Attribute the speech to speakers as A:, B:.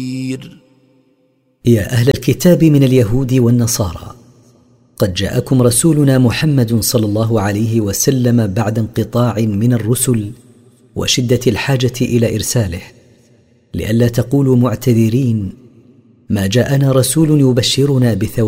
A: يا أهل الكتاب من اليهود والنصارى، قد جاءكم رسولنا محمد صلى الله عليه وسلم بعد انقطاع من الرسل وشدة الحاجة إلى إرساله، لئلا تقولوا معتذرين: ما جاءنا رسول يبشرنا بثواب